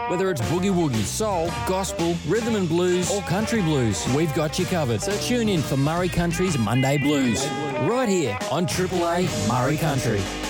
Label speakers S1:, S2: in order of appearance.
S1: Whether it's boogie woogie, soul, gospel, rhythm and blues, or country blues, we've got you covered. So tune in for Murray Country's Monday Blues, right here on Triple A Murray Country.